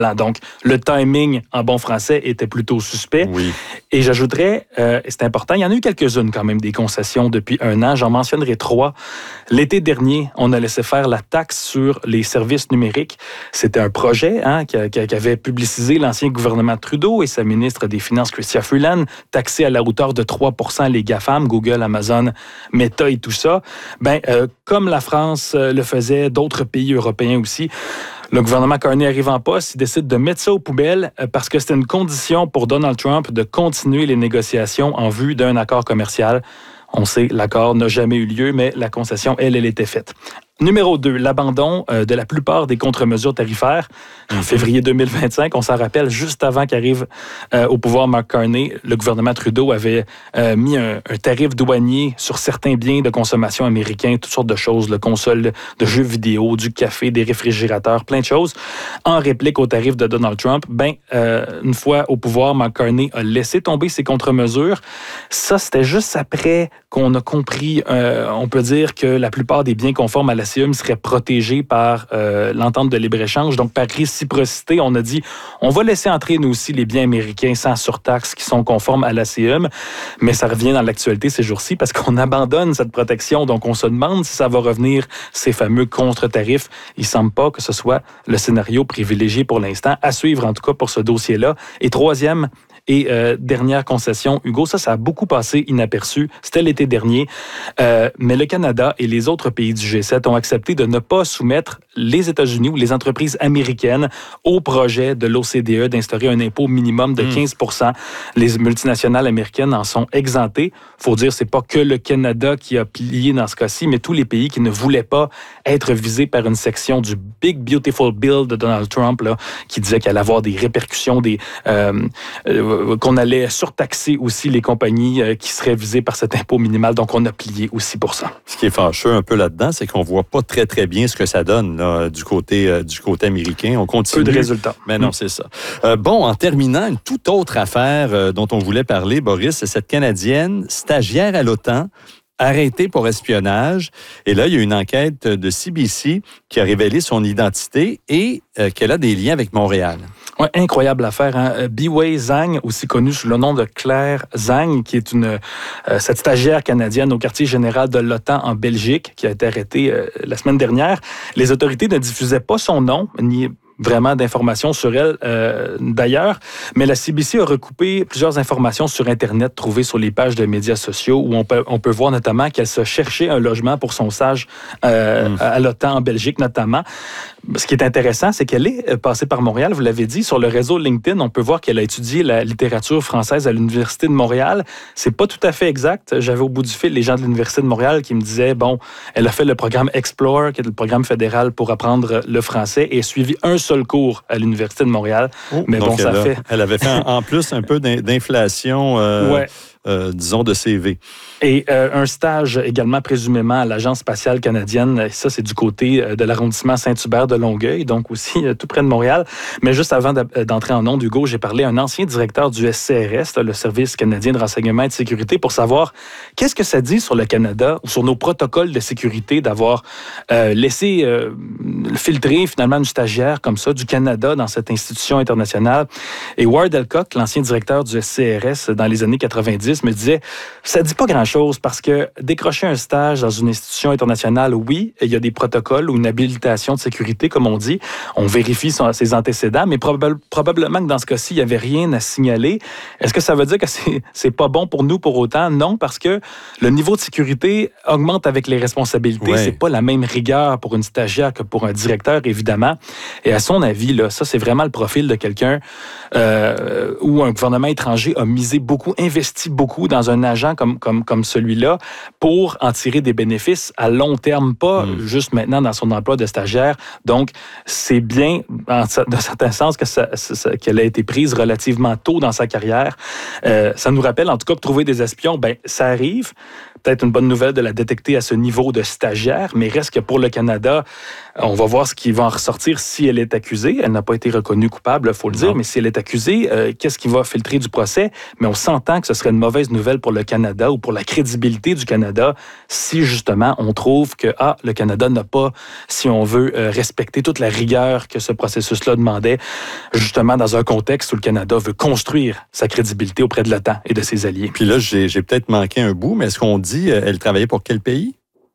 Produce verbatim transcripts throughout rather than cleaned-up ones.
Donc, le timing, en bon français, était plutôt suspect. Oui. Et j'ajouterais, euh, c'est important, il y en a eu quelques-unes quand même, des concessions depuis un an. J'en mentionnerai trois. L'été dernier, on a laissé faire la taxe sur les services numériques. C'était un projet hein, qu'avait publicisé l'ancien gouvernement Trudeau et sa ministre des Finances, Chrystia Freeland, taxé à la hauteur de trois pour cent les GAFAM, Google, Amazon, Meta et tout ça. Ben, euh, comme la France le faisait, d'autres pays européens aussi, le gouvernement Carney arrive en poste, il décide de mettre ça aux poubelles parce que c'était une condition pour Donald Trump de continuer les négociations en vue d'un accord commercial. On sait, l'accord n'a jamais eu lieu, mais la concession, elle, elle était faite. Numéro deux, l'abandon euh, de la plupart des contre-mesures tarifaires. En février deux mille vingt-cinq, on s'en rappelle, juste avant qu'arrive euh, au pouvoir Mark Carney, le gouvernement Trudeau avait euh, mis un, un tarif douanier sur certains biens de consommation américains, toutes sortes de choses, le console de jeux vidéo, du café, des réfrigérateurs, plein de choses. En réplique au tarif de Donald Trump, ben, euh, une fois au pouvoir, Mark Carney a laissé tomber ces contre-mesures. Ça, c'était juste après qu'on a compris, euh, on peut dire que la plupart des biens conformes à la C E M seraient protégés par euh, l'entente de libre-échange. Donc, par réciprocité, on a dit, on va laisser entrer, nous aussi, les biens américains sans surtaxe qui sont conformes à la C E M. Mais ça revient dans l'actualité ces jours-ci parce qu'on abandonne cette protection. Donc, on se demande si ça va revenir, ces fameux contre-tarifs. Il ne semble pas que ce soit le scénario privilégié pour l'instant. À suivre, en tout cas, pour ce dossier-là. Et troisième, et euh, dernière concession, Hugo, ça, ça a beaucoup passé inaperçu. C'était l'été dernier. Euh, mais le Canada et les autres pays du G sept ont accepté de ne pas soumettre les États-Unis ou les entreprises américaines au projet de l'O C D E d'instaurer un impôt minimum de quinze pour cent. Les multinationales américaines en sont exemptées. Il faut dire, c'est pas que le Canada qui a plié dans ce cas-ci, mais tous les pays qui ne voulaient pas être visés par une section du Big Beautiful Bill de Donald Trump, là, qui disait qu'il allait avoir des répercussions, des... Euh, euh, qu'on allait surtaxer aussi les compagnies euh, qui seraient visées par cet impôt minimal. Donc, on a plié aussi pour ça. Ce qui est fâcheux un peu là-dedans, c'est qu'on voit pas très, très bien ce que ça donne là, du, côté, euh, du côté américain. On continue. Peu de résultats. Mais non, mmh. c'est ça. Euh, bon, en terminant, une toute autre affaire euh, dont on voulait parler, Boris, c'est cette Canadienne stagiaire à l'OTAN, arrêtée pour espionnage. Et là, il y a une enquête de C B C qui a révélé son identité et euh, qu'elle a des liens avec Montréal. Oui, incroyable affaire. Hein? Biwei Zhang, aussi connue sous le nom de Claire Zhang, qui est une euh, cette stagiaire canadienne au quartier général de l'OTAN en Belgique, qui a été arrêtée euh, la semaine dernière. Les autorités ne diffusaient pas son nom, ni vraiment d'informations sur elle euh, d'ailleurs, mais la C B C a recoupé plusieurs informations sur Internet trouvées sur les pages de médias sociaux où on peut, on peut voir notamment qu'elle se cherchait un logement pour son stage euh, mmh. à l'OTAN en Belgique notamment. Ce qui est intéressant, c'est qu'elle est passée par Montréal, vous l'avez dit, sur le réseau LinkedIn, on peut voir qu'elle a étudié la littérature française à l'Université de Montréal. C'est pas tout à fait exact. J'avais au bout du fil les gens de l'Université de Montréal qui me disaient, bon, elle a fait le programme Explore, qui est le programme fédéral pour apprendre le français, et a suivi un seul cours à l'Université de Montréal. Oh, mais bon, ça elle, a, fait... elle avait fait en plus un peu d'inflation, euh, ouais. euh, disons, de C V. Et euh, un stage également présumément à l'Agence spatiale canadienne. Ça, c'est du côté de l'arrondissement Saint-Hubert de Longueuil, donc aussi euh, tout près de Montréal. Mais juste avant d'entrer en ondes, Hugo, j'ai parlé à un ancien directeur du S C R S, le Service canadien de renseignement et de sécurité, pour savoir qu'est-ce que ça dit sur le Canada ou sur nos protocoles de sécurité d'avoir euh, laissé euh, filtrer finalement une stagiaire comme ça du Canada dans cette institution internationale. Et Ward Elcock, l'ancien directeur du S C R S dans les années quatre-vingt-dix, me disait, ça dit pas grand-chose parce que décrocher un stage dans une institution internationale, oui, il y a des protocoles ou une habilitation de sécurité, comme on dit. On vérifie son, ses antécédents, mais probab- probablement que dans ce cas-ci, il n'y avait rien à signaler. Est-ce que ça veut dire que c'est, c'est pas bon pour nous pour autant? Non, parce que le niveau de sécurité augmente avec les responsabilités. Ouais. C'est pas la même rigueur pour une stagiaire que pour un directeur, évidemment. Et à son avis, là, ça, c'est vraiment le profil de quelqu'un euh, où un gouvernement étranger a misé beaucoup, investi beaucoup dans un agent comme, comme, comme celui-là pour en tirer des bénéfices à long terme, pas mmh. juste maintenant dans son emploi de stagiaire. Donc, c'est bien, dans un certain sens, que ça, ça, qu'elle a été prise relativement tôt dans sa carrière. Euh, ça nous rappelle, en tout cas, que trouver des espions, ben, ça arrive. peut-être une bonne nouvelle de la détecter à ce niveau de stagiaire, mais reste que pour le Canada, on va voir ce qui va en ressortir si elle est accusée. Elle n'a pas été reconnue coupable, il faut le dire, non. mais si elle est accusée, euh, qu'est-ce qui va filtrer du procès? Mais on s'entend que ce serait une mauvaise nouvelle pour le Canada ou pour la crédibilité du Canada si justement on trouve que ah, le Canada n'a pas, si on veut, euh, respecter toute la rigueur que ce processus-là demandait, justement dans un contexte où le Canada veut construire sa crédibilité auprès de l'OTAN et de ses alliés. Puis là, j'ai, j'ai peut-être manqué un bout, mais est-ce qu'on dit euh, elle travaillait pour quel pays?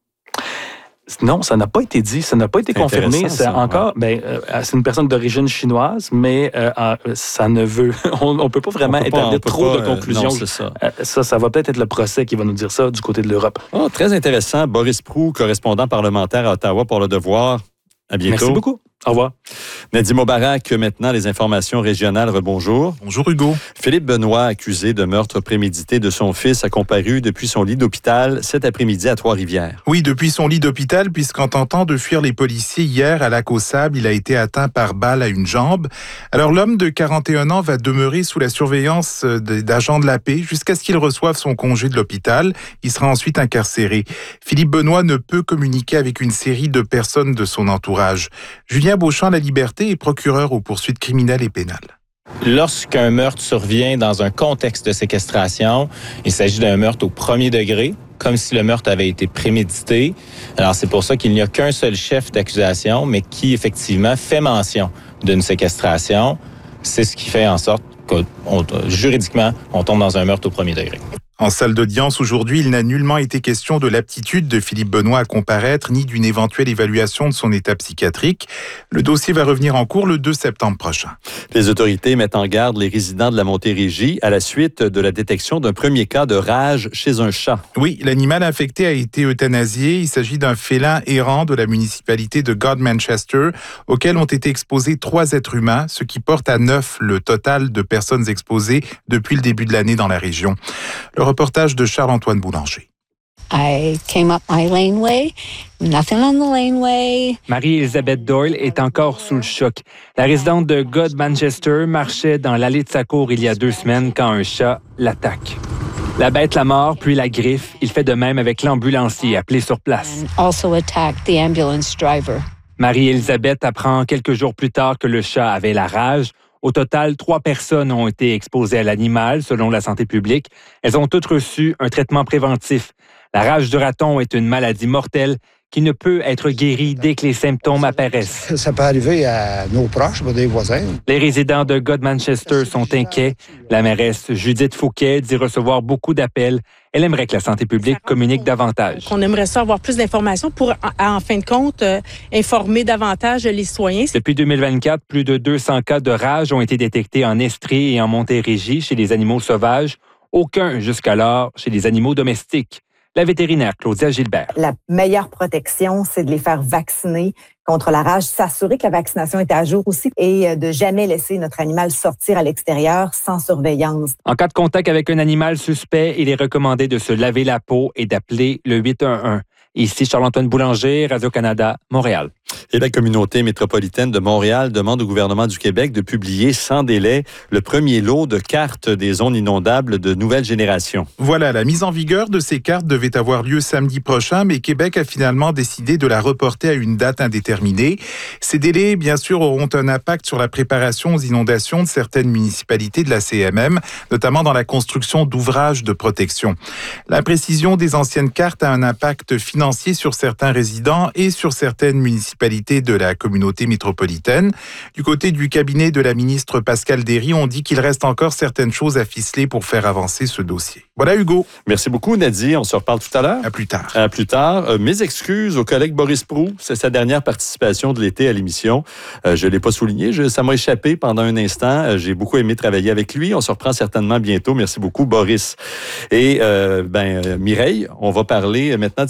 Non, ça n'a pas été dit, ça n'a pas été c'est confirmé. C'est ça, encore, ouais. ben, euh, c'est une personne d'origine chinoise, mais euh, ça ne veut, on ne peut pas vraiment peut établir pas, trop pas, de conclusions. Euh, non, c'est ça. Euh, ça, ça va peut-être être le procès qui va nous dire ça du côté de l'Europe. Oh, très intéressant. Boris Proulx, correspondant parlementaire à Ottawa pour Le Devoir. À bientôt. Merci beaucoup. Au revoir. Nadim Mubarak, maintenant les informations régionales. Rebonjour. Bonjour Hugo. Philippe Benoît, accusé de meurtre prémédité de son fils, a comparu depuis son lit d'hôpital cet après-midi à Trois-Rivières. Oui, depuis son lit d'hôpital, puisqu'en tentant de fuir les policiers hier à Lac-aux-Sables, il a été atteint par balle à une jambe. Alors l'homme de quarante et un ans va demeurer sous la surveillance d'agents de la paix jusqu'à ce qu'il reçoive son congé de l'hôpital. Il sera ensuite incarcéré. Philippe Benoît ne peut communiquer avec une série de personnes de son entourage. Julien Beauchamp-La Liberté est procureur aux poursuites criminelles et pénales. Lorsqu'un meurtre survient dans un contexte de séquestration, il s'agit d'un meurtre au premier degré, comme si le meurtre avait été prémédité. Alors, c'est pour ça qu'il n'y a qu'un seul chef d'accusation, mais qui, effectivement, fait mention d'une séquestration. C'est ce qui fait en sorte que, on, juridiquement, on tombe dans un meurtre au premier degré. En salle d'audience aujourd'hui, il n'a nullement été question de l'aptitude de Philippe Benoît à comparaître, ni d'une éventuelle évaluation de son état psychiatrique. Le dossier va revenir en cours le deux septembre prochain. Les autorités mettent en garde les résidents de la Montérégie à la suite de la détection d'un premier cas de rage chez un chat. Oui, l'animal infecté a été euthanasié. Il s'agit d'un félin errant de la municipalité de God-Manchester, auquel ont été exposés trois êtres humains, ce qui porte à neuf le total de personnes exposées depuis le début de l'année dans la région. Le reportage de Charles-Antoine Boulanger. I came up my laneway, nothing on the laneway. Marie-Élisabeth Doyle est encore sous le choc. La résidente de God-Manchester marchait dans l'allée de sa cour il y a deux semaines quand un chat l'attaque. La bête la mord, puis la griffe. Il fait de même avec l'ambulancier appelé sur place. And also attacked the ambulance driver. Marie-Élisabeth apprend quelques jours plus tard que le chat avait la rage. Au total, trois personnes ont été exposées à l'animal, selon la santé publique. Elles ont toutes reçu un traitement préventif. La rage du raton est une maladie mortelle qui ne peut être guérie dès que les symptômes apparaissent. Ça peut arriver à nos proches, des voisins. Les résidents de God-Manchester sont inquiets. La mairesse Judith Fouquet dit recevoir beaucoup d'appels. Elle aimerait que la santé publique communique davantage. On aimerait ça avoir plus d'informations pour, en, en fin de compte, euh, informer davantage les citoyens. Depuis deux mille vingt-quatre, plus de deux cents cas de rage ont été détectés en Estrie et en Montérégie chez les animaux sauvages. Aucun jusqu'alors chez les animaux domestiques. La vétérinaire Claudia Gilbert. La meilleure protection, c'est de les faire vacciner contre la rage, s'assurer que la vaccination est à jour aussi et de jamais laisser notre animal sortir à l'extérieur sans surveillance. En cas de contact avec un animal suspect, il est recommandé de se laver la peau et d'appeler le huit un un. Ici Charles-Antoine Boulanger, Radio-Canada, Montréal. Et la communauté métropolitaine de Montréal demande au gouvernement du Québec de publier sans délai le premier lot de cartes des zones inondables de nouvelle génération. Voilà, la mise en vigueur de ces cartes devait avoir lieu samedi prochain, mais Québec a finalement décidé de la reporter à une date indéterminée. Ces délais, bien sûr, auront un impact sur la préparation aux inondations de certaines municipalités de la C M M, notamment dans la construction d'ouvrages de protection. L'imprécision des anciennes cartes a un impact financier sur certains résidents et sur certaines municipalités de la communauté métropolitaine. Du côté du cabinet de la ministre Pascale Derry, on dit qu'il reste encore certaines choses à ficeler pour faire avancer ce dossier. Voilà Hugo. Merci beaucoup Nadia, on se reparle tout à l'heure. À plus tard. À plus tard. Euh, mes excuses au collègue Boris Proulx, c'est sa dernière participation de l'été à l'émission. Euh, je ne l'ai pas souligné, je, ça m'a échappé pendant un instant. Euh, j'ai beaucoup aimé travailler avec lui. On se reprend certainement bientôt. Merci beaucoup Boris. Et euh, ben, euh, Mireille, on va parler maintenant de circulation.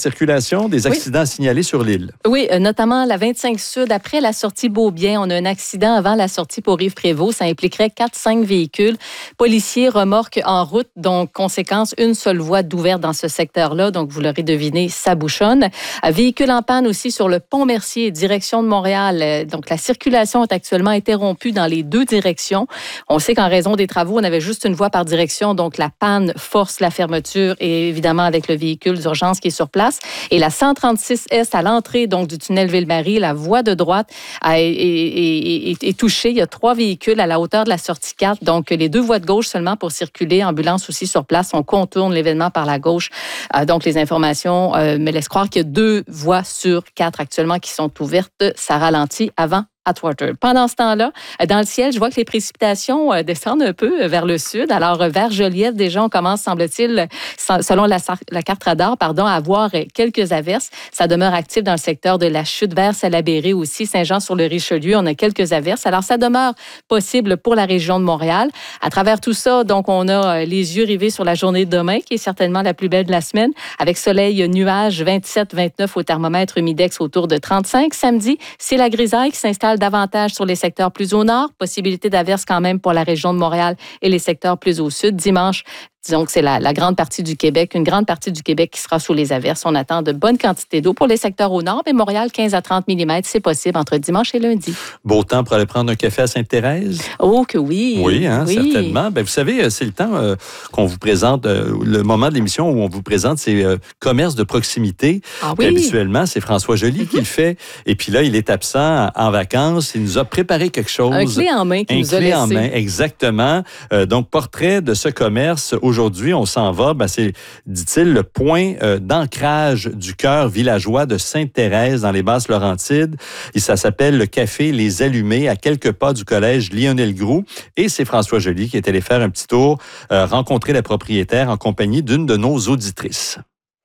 informations, des accidents oui. signalés sur l'île. Oui, euh, notamment la vingt-cinq Sud, après la sortie Beaubien, on a un accident avant la sortie pour Rive-Prévost. Ça impliquerait quatre cinq véhicules. Policiers, remorques en route, donc conséquence, une seule voie d'ouverte dans ce secteur-là. Donc, vous l'aurez deviné, ça bouchonne. Euh, véhicule en panne aussi sur le pont Mercier, direction de Montréal. Euh, donc, la circulation est actuellement interrompue dans les deux directions. On sait qu'en raison des travaux, on avait juste une voie par direction. Donc, la panne force la fermeture et évidemment avec le véhicule d'urgence qui est sur place. Et la cent trente-six Est à l'entrée donc du tunnel Ville-Marie, la voie de droite a, est, est, est, est touchée. Il y a trois véhicules à la hauteur de la sortie quatre. Donc, les deux voies de gauche seulement pour circuler. Ambulance aussi sur place. On contourne l'événement par la gauche. Euh, donc, les informations euh, me laissent croire qu'il y a deux voies sur quatre actuellement qui sont ouvertes. Ça ralentit avant Atwater. Pendant ce temps-là, dans le ciel, je vois que les précipitations descendent un peu vers le sud. Alors, vers Joliette, déjà, on commence, semble-t-il, selon la, la carte radar, pardon, à avoir quelques averses. Ça demeure actif dans le secteur de la Chute vers Salaberry aussi, Saint-Jean-sur-le-Richelieu. On a quelques averses. Alors, ça demeure possible pour la région de Montréal. À travers tout ça, donc, on a les yeux rivés sur la journée de demain, qui est certainement la plus belle de la semaine, avec soleil, nuages, vingt-sept vingt-neuf au thermomètre, humidex autour de trente-cinq. Samedi, c'est la grisaille qui s'installe davantage sur les secteurs plus au nord. Possibilité d'averses quand même pour la région de Montréal et les secteurs plus au sud. Dimanche, disons que c'est la, la grande partie du Québec, une grande partie du Québec qui sera sous les averses. On attend de bonnes quantités d'eau pour les secteurs au nord, mais Montréal, quinze à trente millimètres, c'est possible entre dimanche et lundi. Beau temps pour aller prendre un café à Sainte-Thérèse? Oh que oui! Oui, hein, oui. certainement. Ben, vous savez, c'est le temps euh, qu'on vous présente, euh, le moment de l'émission où on vous présente ces euh, commerces de proximité. Ah oui? Habituellement, c'est François Joly mm-hmm. qui le fait. Et puis là, il est absent en vacances. Il nous a préparé quelque chose. Un clé en main qu'il nous a laissé. Un clé en main, exactement. Euh, donc, portrait de ce commerce. Aujourd'hui, on s'en va. Ben, c'est, dit-il, le point euh, d'ancrage du cœur villageois de Sainte-Thérèse dans les Basses-Laurentides. Et ça s'appelle le Café Les Allumés, à quelques pas du collège Lionel-Groulx. Et c'est François Joly qui est allé faire un petit tour, euh, rencontrer la propriétaire en compagnie d'une de nos auditrices.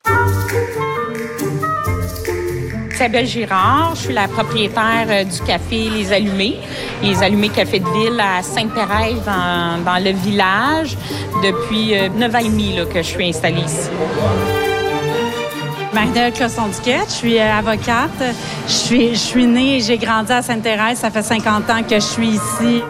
Isabelle Girard, je suis la propriétaire du café Les Allumés. Les Allumés Café de Ville à Sainte-Thérèse, dans, dans le village, depuis neuf ans et demi là, que je suis installée ici. Marie-Noëlle Cosson-Duquette, je suis avocate. Je suis, je suis née et j'ai grandi à Sainte-Thérèse. Ça fait cinquante ans que je suis ici.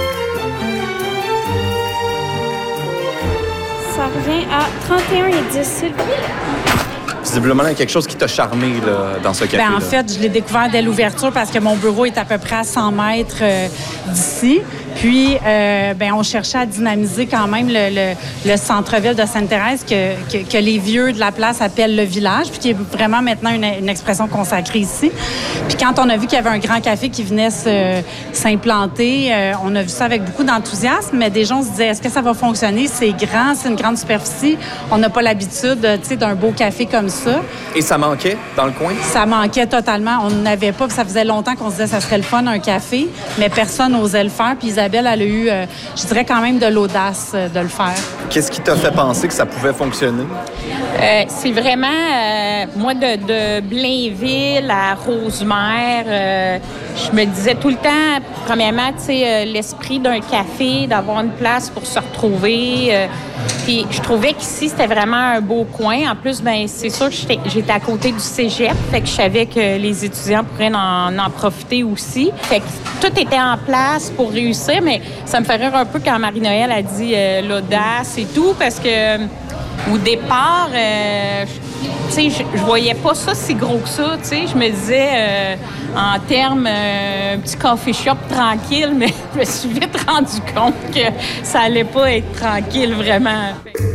Ça revient à trente et un et dix. Visiblement, il y a quelque chose qui t'a charmé là, dans ce café. Bien, en fait, je l'ai découvert dès l'ouverture parce que mon bureau est à peu près à cent mètres euh, d'ici. Puis, euh, ben, on cherchait à dynamiser quand même le, le, le centre-ville de Sainte-Thérèse que, que, que les vieux de la place appellent le village, puis qui est vraiment maintenant une, une expression consacrée ici. Puis quand on a vu qu'il y avait un grand café qui venait se, s'implanter, euh, on a vu ça avec beaucoup d'enthousiasme, mais des gens se disaient, est-ce que ça va fonctionner? C'est grand, c'est une grande superficie. On n'a pas l'habitude, tu sais, d'un beau café comme ça. Et ça manquait dans le coin? Ça manquait totalement. On n'avait pas, ça faisait longtemps qu'on se disait que ça serait le fun, un café, mais personne n'osait le faire. Puis Isabelle, elle a eu, euh, je dirais quand même de l'audace euh, de le faire. Qu'est-ce qui t'a fait penser que ça pouvait fonctionner? Euh, c'est vraiment, euh, moi, de, de Blainville à Rosemère, euh, je me disais tout le temps, premièrement, tu sais, euh, l'esprit d'un café, d'avoir une place pour se retrouver. Euh, puis je trouvais qu'ici, c'était vraiment un beau coin. En plus, ben c'est sûr que j'étais, j'étais à côté du cégep, fait que je savais que les étudiants pourraient en, en profiter aussi. Fait que tout était en place pour réussir, mais ça me fait rire un peu quand Marie-Noëlle a dit euh, l'audace et tout, parce que euh, au départ, euh, tu sais, je, je voyais pas ça si gros que ça, tu sais. Je me disais, euh, en termes, euh, un petit coffee shop tranquille, mais je me suis vite rendu compte que ça allait pas être tranquille, vraiment.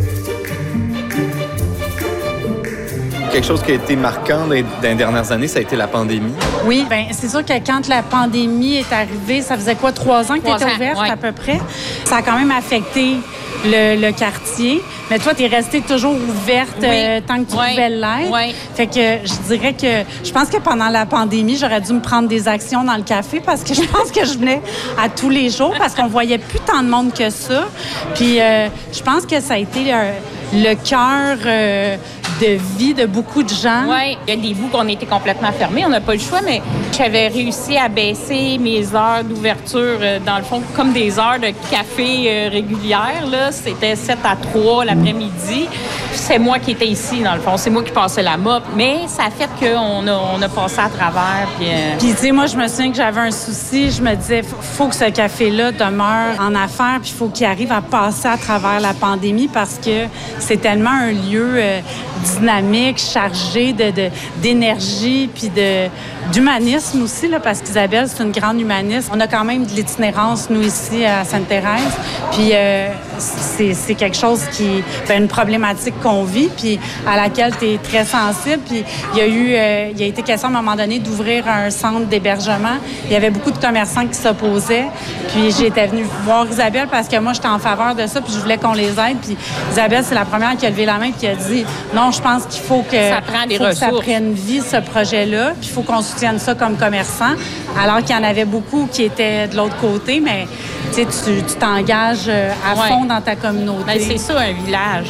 Quelque chose qui a été marquant dans les dernières années, ça a été la pandémie. Oui, bien, c'est sûr que quand la pandémie est arrivée, ça faisait quoi, trois ans que tu étais ouverte, ouais. À peu près? Ça a quand même affecté le, le quartier. Mais toi, tu es restée toujours ouverte oui. euh, tant que tu oui. pouvais l'être. Oui. Fait que je dirais que je pense que pendant la pandémie, j'aurais dû me prendre des actions dans le café parce que je pense que je venais à tous les jours parce qu'on voyait plus tant de monde que ça. Puis euh, je pense que ça a été euh, le cœur euh, de vie de beaucoup de gens. Oui, il y a des bouts qu'on était complètement fermés, on n'a pas le choix, mais j'avais réussi à baisser mes heures d'ouverture, euh, dans le fond, comme des heures de café euh, régulières. Là. C'était sept à trois l'après-midi. C'est moi qui étais ici, dans le fond. C'est moi qui passais la mop, mais ça a fait qu'on a, on a passé à travers. Puis, euh... puis tu sais, moi, je me souviens que j'avais un souci. Je me disais, faut, faut que ce café-là demeure en affaires, puis il faut qu'il arrive à passer à travers la pandémie parce que c'est tellement un lieu euh, dynamique, chargé de, de, d'énergie, puis de, d'humanisme aussi, là, parce qu'Isabelle, c'est une grande humaniste. On a quand même de l'itinérance, nous, ici, à Sainte-Thérèse. Puis euh, c'est, c'est quelque chose qui... Ben, une problématique qu'on vit, puis à laquelle tu es très sensible. Puis il y a eu... Euh, il a été question, à un moment donné, d'ouvrir un centre d'hébergement. Il y avait beaucoup de commerçants qui s'opposaient. Puis j'étais venue voir Isabelle parce que moi, j'étais en faveur de ça, puis je voulais qu'on les aide. Puis Isabelle, c'est la première qui a levé la main et qui a dit « Non, je pense qu'il faut que ça, prend des faut que ça ressources. prenne vie, ce projet-là. Puis il faut qu'on soutienne ça comme commerçant. » Alors qu'il y en avait beaucoup qui étaient de l'autre côté, mais tu sais, tu t'engages à ouais. fond dans ta communauté. Ben, c'est ça, un village.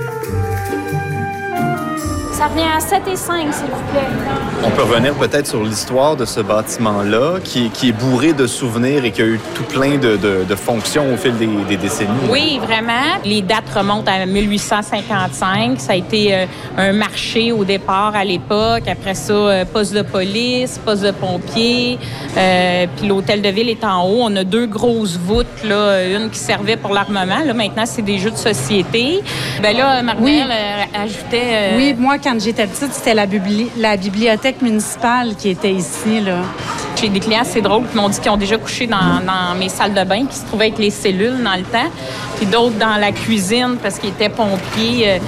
Ça revient à sept et cinq, s'il vous plaît. On peut revenir peut-être sur l'histoire de ce bâtiment-là, qui, qui est bourré de souvenirs et qui a eu tout plein de, de, de fonctions au fil des, des décennies. Oui, vraiment. Les dates remontent à mille huit cent cinquante-cinq. Ça a été euh, un marché au départ à l'époque. Après ça, euh, poste de police, poste de pompiers. Euh, puis l'hôtel de ville est en haut. On a deux grosses voûtes, là, une qui servait pour l'armement. Là, maintenant, c'est des jeux de société. Ben là, Marie-Belle oui. euh, ajoutait... Euh... Oui, moi, quand j'étais petite, c'était la, bibli- la bibliothèque municipale qui était ici, là. J'ai des clients, c'est drôle, qui m'ont dit qu'ils ont déjà couché dans, dans mes salles de bain, qui se trouvaient avec les cellules dans le temps, puis d'autres dans la cuisine parce qu'ils étaient pompiers. Euh...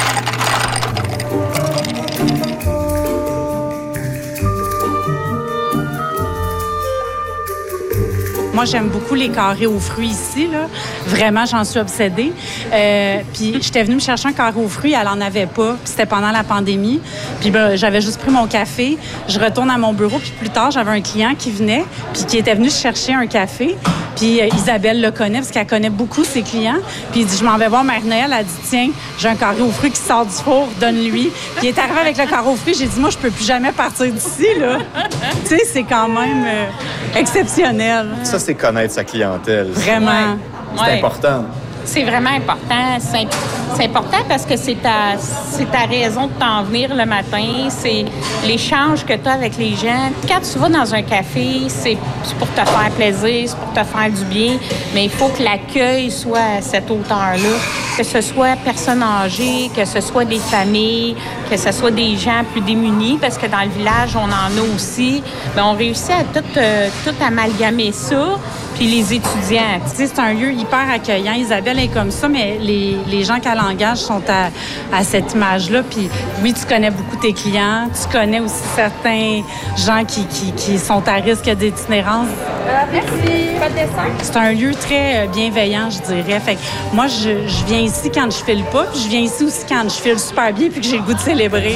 Moi, j'aime beaucoup les carrés aux fruits ici, là. Vraiment, j'en suis obsédée. Euh, puis j'étais venue me chercher un carré aux fruits, elle en avait pas. Puis c'était pendant la pandémie. Puis ben, j'avais juste pris mon café. Je retourne à mon bureau, puis plus tard, j'avais un client qui venait, puis qui était venu chercher un café. Puis euh, Isabelle le connaît, parce qu'elle connaît beaucoup ses clients. Puis il dit, je m'en vais voir Marie-Noël. Elle dit, tiens, j'ai un carré aux fruits qui sort du four, donne-lui. Puis il est arrivé avec le carré aux fruits. J'ai dit, moi, je peux plus jamais partir d'ici, là. Tu sais, c'est quand même euh, exceptionnel. Ça, c'est connaître sa clientèle. Vraiment. Ouais. C'est Ouais. important. C'est vraiment important. C'est, c'est important parce que c'est ta, c'est ta raison de t'en venir le matin. C'est l'échange que tu as avec les gens. Quand tu vas dans un café, c'est pour te faire plaisir, c'est pour te faire du bien, mais il faut que l'accueil soit à cette hauteur-là. Que ce soit personnes âgées, que ce soit des familles, que ce soit des gens plus démunis, parce que dans le village, on en a aussi. Mais on réussit à tout, euh, tout amalgamer ça. Puis les étudiants. Tu sais, c'est un lieu hyper accueillant. Isabelle est comme ça, mais les, les gens qu'elle engage sont à, à cette image-là. Puis oui, tu connais beaucoup tes clients. Tu connais aussi certains gens qui, qui, qui sont à risque d'itinérance. Euh, merci. Pas de dessin. C'est un lieu très bienveillant, je dirais. Fait que moi, je, je viens ici quand je file pas, puis je viens ici aussi quand je file super bien puis que j'ai le goût de célébrer.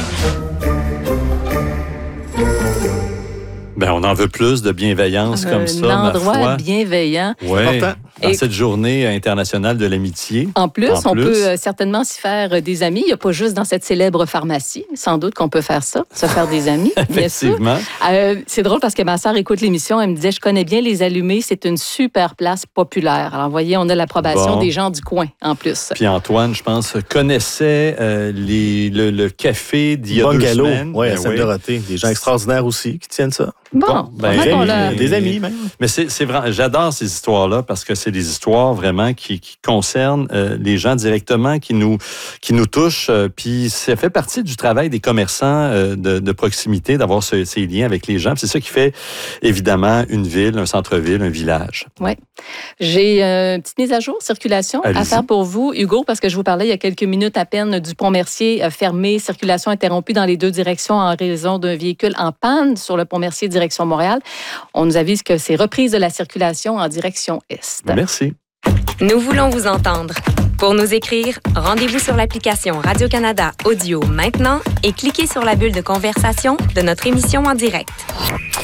Ben, on en veut plus de bienveillance comme ça, Un endroit ma foi. bienveillant. Oui, dans Et- cette journée internationale de l'amitié. En plus, En on plus. peut euh, certainement s'y faire euh, des amis. Il n'y a pas juste dans cette célèbre pharmacie. Sans doute qu'on peut faire ça, se faire des amis, bien sûr. Effectivement. Euh, c'est drôle parce que ma sœur écoute l'émission. Elle me disait, je connais bien les Allumés. C'est une super place populaire. Alors, vous voyez, on a l'approbation Bon. des gens du coin, en plus. Puis Antoine, je pense, connaissait euh, les, le, le café d'il y a deux Bungalow, semaines. oui, à Ben Sainte-Dorothée. Des gens extraordinaires aussi qui tiennent ça. Bon, ben, vraiment Des qu'on amis, l'a- des amis même. Mais c'est, c'est vrai, j'adore ces histoires-là parce que c'est des histoires vraiment qui, qui concernent euh, les gens directement, qui nous, qui nous touchent. euh, puis ça fait partie du travail des commerçants euh, de, de proximité, d'avoir ce- ces liens avec les gens. Puis c'est ça qui fait évidemment une ville, un centre-ville, un village. Oui. J'ai euh, une petite mise à jour, circulation, Allez-y. à faire pour vous, Hugo, parce que je vous parlais il y a quelques minutes à peine du pont Mercier euh, fermé, circulation interrompue dans les deux directions en raison d'un véhicule en panne sur le pont Mercier direction Montréal. On nous avise que c'est reprise de la circulation en direction Est. Merci. Nous voulons vous entendre. Pour nous écrire, rendez-vous sur l'application Radio-Canada Audio maintenant et cliquez sur la bulle de conversation de notre émission en direct.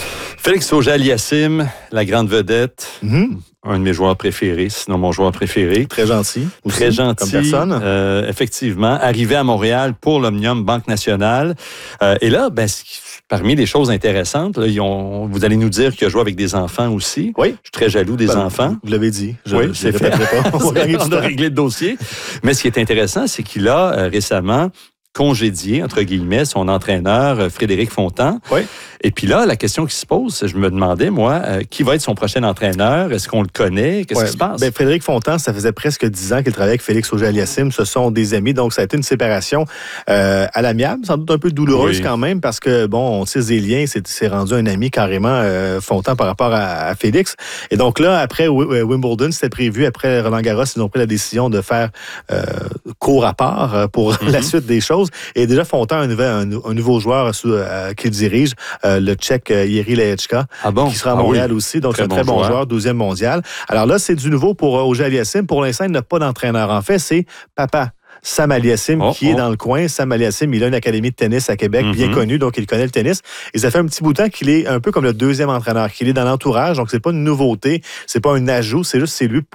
Félix Auger-Aliassime, la grande vedette. Mm-hmm. Un de mes joueurs préférés, sinon mon joueur préféré. Très gentil. Aussi, Très gentil. Comme personne. Euh, effectivement. Arrivé à Montréal pour l'Omnium Banque Nationale. Euh, et là, ben, parmi les choses intéressantes, là, ils ont, vous allez nous dire qu'il a joué avec des enfants aussi. Oui. Je suis très jaloux des ben, enfants. Vous l'avez dit. Je, oui, je c'est ne fait. pas. On, On a réglé le dossier. Mais ce qui est intéressant, c'est qu'il a euh, récemment congédié, entre guillemets, son entraîneur, Frédéric Fontan. Oui. Et puis là, la question qui se pose, je me demandais, moi, euh, qui va être son prochain entraîneur? Est-ce qu'on le connaît? Qu'est-ce ouais. qui se passe? Ben, Frédéric Fontan, ça faisait presque dix ans qu'il travaillait avec Félix Auger-Aliassime. Ce sont des amis, donc ça a été une séparation euh, à l'amiable, sans doute un peu douloureuse oui. quand même, parce que, bon, on tisse des liens, c'est, c'est rendu un ami carrément, euh, Fontan, par rapport à, à Félix. Et donc là, après Wimbledon, c'était prévu, après Roland-Garros, ils ont pris la décision de faire euh, court à part pour mm-hmm. la suite des choses. Et déjà, Fontan a un, un, un nouveau joueur sous, euh, qu'il dirige, euh, le Tchèque euh, Jiří Lehečka, ah bon? qui sera à ah Montréal oui. aussi. Donc, très c'est un très bon, bon joueur, douzième mondial. Alors là, c'est du nouveau pour euh, Auger-Aliassime. Pour l'instant, il n'a pas d'entraîneur. En fait, c'est papa. Sam Aliassime, oh, qui est oh. dans le coin. Sam Aliassime, il a une académie de tennis à Québec, mm-hmm. bien connue, donc il connaît le tennis. Et ça fait un petit bout de temps qu'il est un peu comme le deuxième entraîneur, qu'il est dans l'entourage, donc c'est pas une nouveauté, c'est pas un ajout, c'est juste c'est lui